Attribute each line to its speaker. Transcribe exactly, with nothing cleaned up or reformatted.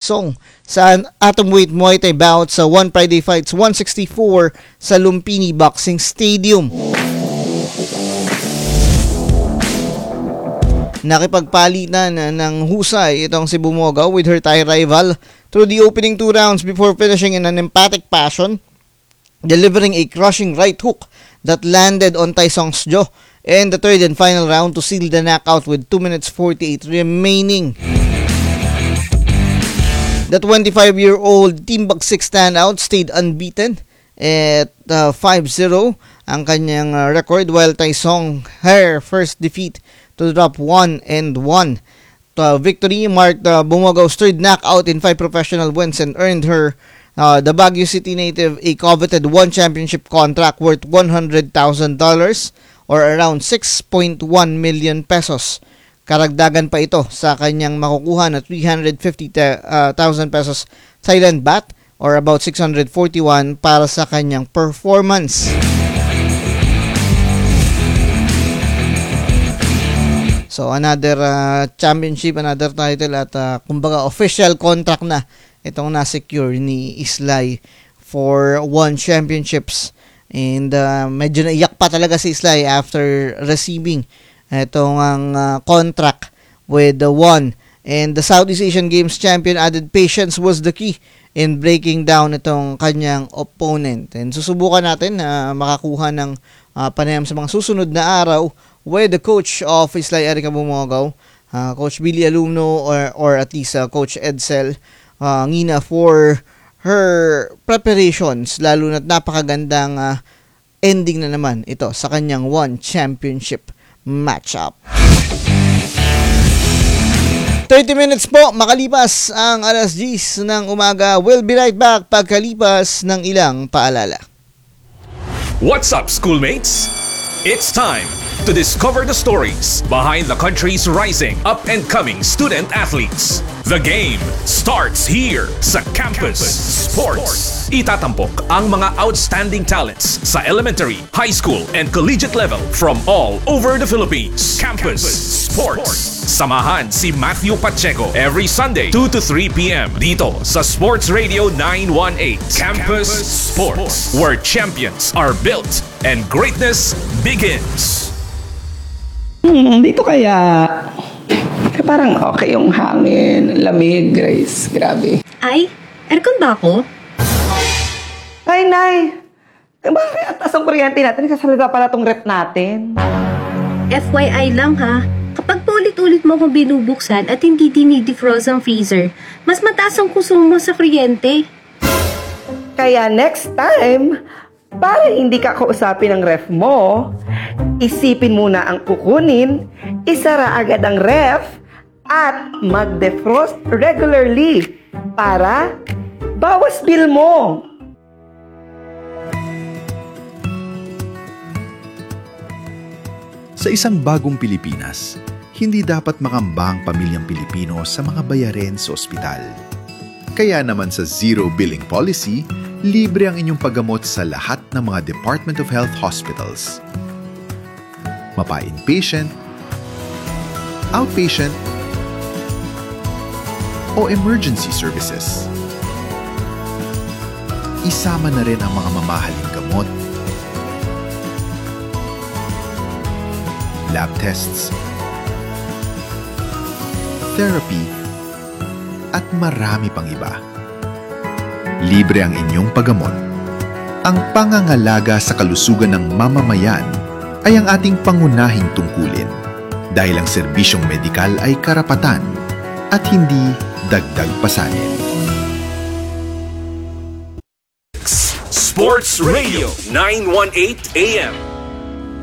Speaker 1: Song sa atomweight Muay Thai bout sa One Friday Fights one sixty-four sa Lumpini Boxing Stadium. Nakipagpalitan ng husay itong si Bumogao with her Thai rival through the opening two rounds before finishing in an emphatic fashion, delivering a crushing right hook that landed on Tai Song's jaw in the third and final round to seal the knockout with two minutes forty-eight remaining. The twenty-five-year-old Timbuk six standout stayed unbeaten at uh, five zero ang kanyang uh, record, while Tai Song, her first defeat to drop one and one. The victory marked uh, Bumogao's third knockout in five professional wins and earned her, uh, the Baguio City native, a coveted one championship contract worth one hundred thousand dollars or around six point one million pesos. Karagdagan pa ito sa kanyang makukuha na three hundred fifty thousand pesos Thailand baht or about six hundred forty-one para sa kanyang performance. So another uh, championship, another title at uh, kumbaga official contract na itong na-secure ni Islay for one championships. And uh, medyo naiyak pa talaga si Islay after receiving itong ang uh, contract with the one. And the Southeast Asian Games champion added patience was the key in breaking down itong kanyang opponent. And susubukan natin na uh, makakuha ng uh, panayam sa mga susunod na araw with the coach of Islay Erica Bumogao, uh, Coach Billy Alumno, or, or at least uh, Coach Edsel uh, Ngina for her preparations, lalo na't napakagandang uh, ending na naman ito sa kanyang one championship matchup. thirty minutes po makalipas ang alas diyes ng umaga. We'll be right back pagkalipas ng ilang paalala.
Speaker 2: What's up, schoolmates? It's time to discover the stories behind the country's rising up-and-coming student athletes. The game starts here sa Campus, Campus Sports. Sports. Itatampok ang mga outstanding talents sa elementary, high school, and collegiate level from all over the Philippines. Campus, Campus Sports. Sports. Samahan si Matthew Pacheco every Sunday two to three p.m. dito sa Sports Radio nine eighteen. Campus, Campus Sports, where champions are built and greatness begins.
Speaker 3: Hmm, dito kaya eh, parang okay yung hangin, lamig, Grace. Grabe.
Speaker 4: Ay, aircon ba ako?
Speaker 3: Ay, Nay. Eh, bakit ang taas ang kuryente natin? Sasalita pala tong rep natin.
Speaker 4: F Y I lang ha. Kapag paulit-ulit mo akong binubuksan at hindi dinidefrost ang freezer, mas mataas ang konsumo sa kuryente.
Speaker 3: Kaya next time, para hindi ka kausapin ng ref mo, isipin muna ang kukunin, isara agad ang ref, at mag-defrost regularly para bawas bill mo.
Speaker 5: Sa isang bagong Pilipinas, hindi dapat makambang pamilyang Pilipino sa mga bayarin sa ospital. Kaya naman sa Zero Billing Policy, libre ang inyong paggamot sa lahat ng mga Department of Health hospitals. Mapa-inpatient, outpatient, o emergency services. Isama na rin ang mga mamahaling gamot, lab tests, therapy, at marami pang iba. Libre ang inyong paggamot. Ang pangangalaga sa kalusugan ng mamamayan ay ang ating pangunahing tungkulin dahil ang serbisyong medikal ay karapatan at hindi dagdag pasanin.
Speaker 2: Sports Radio nine eighteen A M